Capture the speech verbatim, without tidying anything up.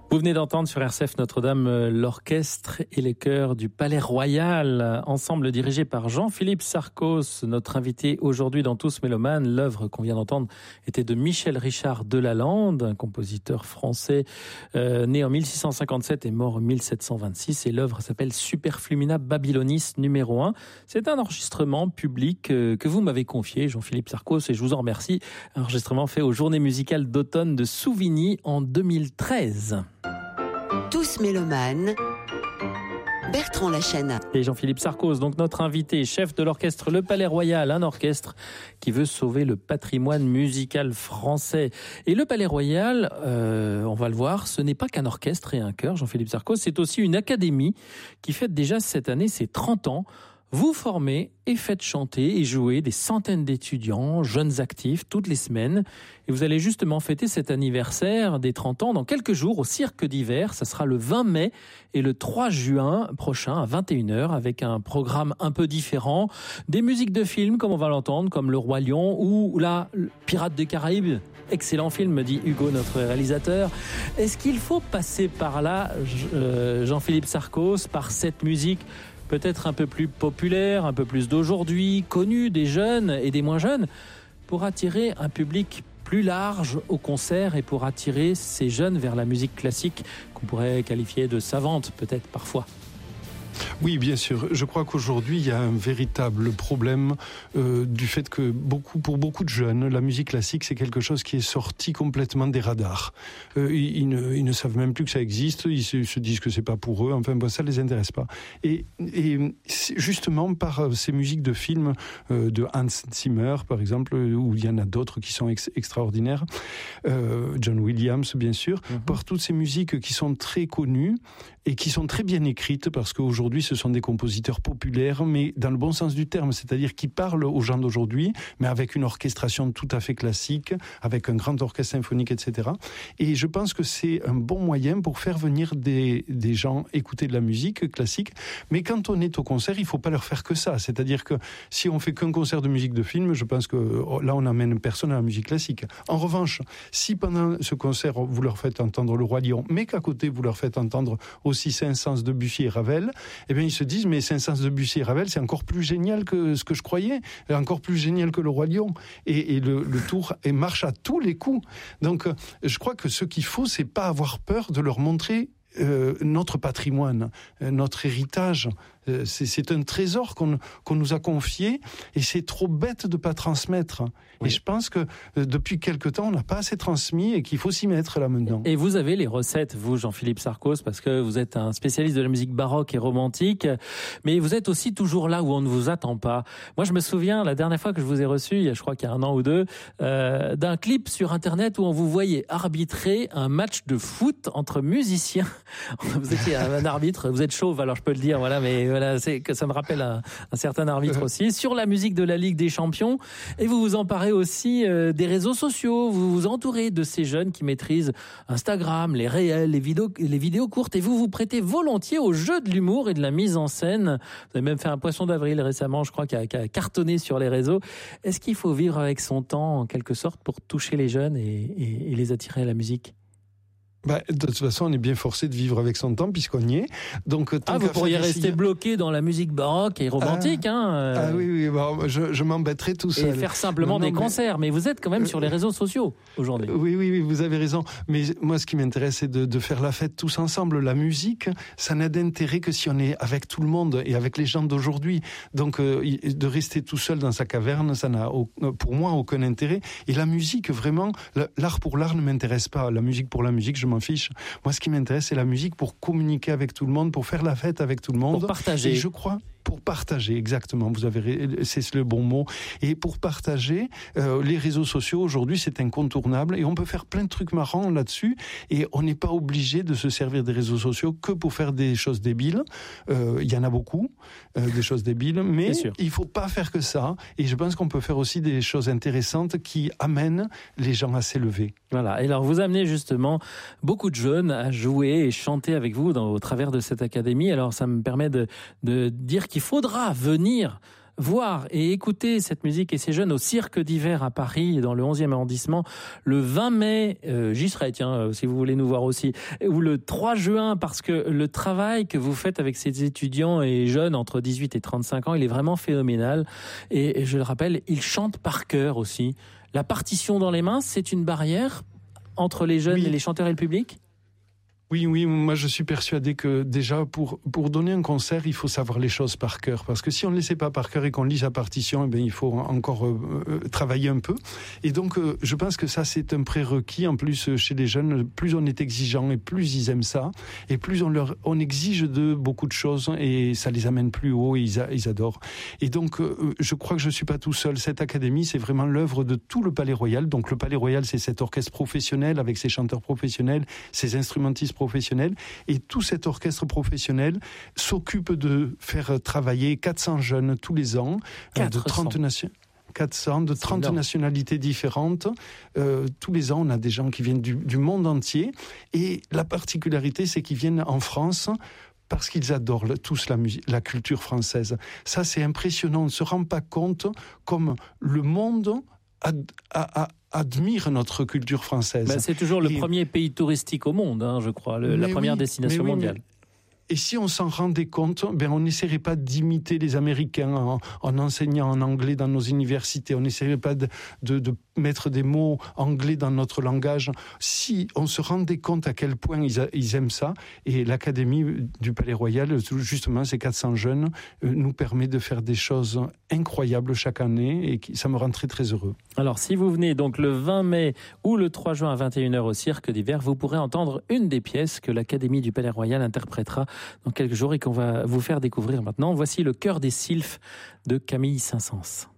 Vous venez d'entendre sur R C F Notre-Dame l'orchestre et les chœurs du Palais Royal, ensemble dirigé par Jean-Philippe Sarcos, notre invité aujourd'hui dans Tous Mélomanes. L'œuvre qu'on vient d'entendre était de Michel Richard de Lalande, un compositeur français euh, né en mille six cent cinquante-sept et mort en mille sept cent vingt-six. Et l'œuvre s'appelle Superflumina Babylonis numéro un. C'est un enregistrement public euh, que vous m'avez confié, Jean-Philippe Sarcos, et je vous en remercie. Un enregistrement fait aux Journées musicales d'automne de Souvigny en deux mille treize. Tous Mélomanes, Bertrand Lachana. Et Jean-Philippe Sarcos, donc notre invité, chef de l'orchestre Le Palais Royal, un orchestre qui veut sauver le patrimoine musical français. Et le Palais Royal, euh, on va le voir, ce n'est pas qu'un orchestre et un chœur, Jean-Philippe Sarcos, c'est aussi une académie qui fête déjà cette année ses trente ans. Vous formez et faites chanter et jouer des centaines d'étudiants, jeunes actifs, toutes les semaines. Et vous allez justement fêter cet anniversaire des trente ans dans quelques jours au Cirque d'hiver. Ça sera le vingt mai et le trois juin prochain à vingt et une heures avec un programme un peu différent. Des musiques de films comme on va l'entendre, comme Le Roi Lion ou là, Pirates des Caraïbes. Excellent film, me dit Hugo, notre réalisateur. Est-ce qu'il faut passer par là, Jean-Philippe Sarcos, par cette musique peut-être un peu plus populaire, un peu plus d'aujourd'hui, connue des jeunes et des moins jeunes, pour attirer un public plus large au concert et pour attirer ces jeunes vers la musique classique qu'on pourrait qualifier de savante, peut-être parfois? Oui, bien sûr. Je crois qu'aujourd'hui, il y a un véritable problème euh, du fait que beaucoup, pour beaucoup de jeunes, la musique classique, c'est quelque chose qui est sorti complètement des radars. Euh, ils, ils, ne, ils ne savent même plus que ça existe. Ils se, se disent que c'est pas pour eux. Enfin, bon, ça les intéresse pas. Et, et justement, par ces musiques de films euh, de Hans Zimmer, par exemple, où il y en a d'autres qui sont ex- extraordinaires, euh, John Williams, bien sûr, mm-hmm. par toutes ces musiques qui sont très connues et qui sont très bien écrites, parce qu'aujourd'hui, ce sont des compositeurs populaires, mais dans le bon sens du terme, c'est-à-dire qui parlent aux gens d'aujourd'hui, mais avec une orchestration tout à fait classique, avec un grand orchestre symphonique, et cetera. Et je pense que c'est un bon moyen pour faire venir des, des gens écouter de la musique classique. Mais quand on est au concert, il ne faut pas leur faire que ça. C'est-à-dire que si on fait qu'un concert de musique de film, je pense que là, on n'amène personne à la musique classique. En revanche, si pendant ce concert, vous leur faites entendre Le Roi Lion, mais qu'à côté, vous leur faites entendre aussi Saint-Saëns, Debussy et Ravel, eh bien, ils se disent, mais Saint-Saëns, Debussy et Ravel, c'est encore plus génial que ce que je croyais, encore plus génial que Le Roi Lion. Et, et le, le tour et marche à tous les coups. Donc, je crois que ce qu'il faut, c'est pas avoir peur de leur montrer euh, notre patrimoine, euh, notre héritage. Euh, c'est, c'est un trésor qu'on, qu'on nous a confié et c'est trop bête de pas transmettre. Oui. Et je pense que euh, depuis quelque temps, on n'a pas assez transmis et qu'il faut s'y mettre là maintenant. Et vous avez les recettes, vous, Jean-Philippe Sarcos, parce que vous êtes un spécialiste de la musique baroque et romantique, mais vous êtes aussi toujours là où on ne vous attend pas. Moi, je me souviens, la dernière fois que je vous ai reçu, il y a, je crois qu'il y a un an ou deux, euh, d'un clip sur Internet où on vous voyait arbitrer un match de foot entre musiciens. Vous étiez un arbitre, vous êtes chauve, alors je peux le dire, voilà, mais voilà, c'est que ça me rappelle un, un certain arbitre aussi, sur la musique de la Ligue des Champions. Et vous vous emparez aussi euh, des réseaux sociaux, vous vous entourez de ces jeunes qui maîtrisent Instagram, les réels, les vidéos, les vidéos courtes, et vous vous prêtez volontiers au jeu de l'humour et de la mise en scène. Vous avez même fait un poisson d'avril récemment, je crois, qui a, qui a cartonné sur les réseaux. Est-ce qu'il faut vivre avec son temps, en quelque sorte, pour toucher les jeunes et, et, et les attirer à la musique? Bah, de toute façon, on est bien forcé de vivre avec son temps puisqu'on y est. Donc, ah, vous pourriez rester essayer... bloqué dans la musique baroque et romantique, ah, hein. Euh... Ah oui, oui, bon, je, je m'embêterai tout seul. Et faire simplement non, non, des mais... concerts. Mais vous êtes quand même euh, sur les réseaux sociaux aujourd'hui. Oui, oui, oui, vous avez raison. Mais moi, ce qui m'intéresse, c'est de, de faire la fête tous ensemble. La musique, ça n'a d'intérêt que si on est avec tout le monde et avec les gens d'aujourd'hui. Donc, euh, de rester tout seul dans sa caverne, ça n'a, pour moi, aucun intérêt. Et la musique, vraiment, l'art pour l'art ne m'intéresse pas. La musique pour la musique, je m'en fiche. Moi, ce qui m'intéresse, c'est la musique pour communiquer avec tout le monde, pour faire la fête avec tout le monde. Pour partager. Et je crois... Pour partager, exactement, vous avez, c'est le bon mot. Et pour partager, euh, les réseaux sociaux, aujourd'hui, c'est incontournable et on peut faire plein de trucs marrants là-dessus et on n'est pas obligé de se servir des réseaux sociaux que pour faire des choses débiles. Euh, il y en a beaucoup, euh, des choses débiles, mais il faut pas faire que ça. Et je pense qu'on peut faire aussi des choses intéressantes qui amènent les gens à s'élever. Voilà. Et alors, vous amenez justement beaucoup de jeunes à jouer et chanter avec vous dans, au travers de cette académie. Alors, ça me permet de, de dire qu'il faudra venir voir et écouter cette musique et ces jeunes au Cirque d'hiver à Paris, dans le onzième arrondissement, le vingt mai, euh, j'y serai, tiens, euh, si vous voulez nous voir aussi, ou le trois juin, parce que le travail que vous faites avec ces étudiants et jeunes entre dix-huit et trente-cinq ans, il est vraiment phénoménal. Et, et je le rappelle, ils chantent par cœur aussi. La partition dans les mains, c'est une barrière entre les jeunes oui. et les chanteurs et le public ? Oui, oui, moi je suis persuadé que déjà pour pour donner un concert, il faut savoir les choses par cœur, parce que si on ne les sait pas par cœur et qu'on lit sa partition, eh bien il faut encore euh, travailler un peu. Et donc euh, je pense que ça c'est un prérequis. En plus chez les jeunes, plus on est exigeant et plus ils aiment ça, et plus on leur on exige de beaucoup de choses et ça les amène plus haut et ils, a, ils adorent. Et donc euh, je crois que je suis pas tout seul. Cette académie, c'est vraiment l'œuvre de tout le Palais Royal. Donc le Palais Royal, c'est cet orchestre professionnel avec ses chanteurs professionnels, ses instrumentistes professionnels, et tout cet orchestre professionnel s'occupe de faire travailler quatre cents jeunes tous les ans, quatre cents. de trente nations. quatre cents de trente énorme. Nationalités différentes. Euh, tous les ans, on a des gens qui viennent du, du monde entier. Et la particularité, c'est qu'ils viennent en France parce qu'ils adorent tous la, musique, la culture française. Ça, c'est impressionnant. On ne se rend pas compte comme le monde a... a, a admire notre culture française. Ben, c'est toujours le et... premier pays touristique au monde, hein, je crois, le, la première oui, destination oui, mondiale. Mais... Et si on s'en rendait compte, ben on n'essaierait pas d'imiter les Américains en, en enseignant en anglais dans nos universités. On n'essaierait pas de, de, de mettre des mots anglais dans notre langage. Si on se rendait compte à quel point ils, a, ils aiment ça, et l'Académie du Palais Royal, justement, ces quatre cents jeunes, euh, nous permet de faire des choses incroyables chaque année, et qui, ça me rend très très heureux. Alors, si vous venez donc le vingt mai ou le trois juin à vingt et une heures au Cirque d'hiver, vous pourrez entendre une des pièces que l'Académie du Palais Royal interprétera dans quelques jours et qu'on va vous faire découvrir maintenant. Voici le Chœur des Sylphes de Camille Saint-Saëns.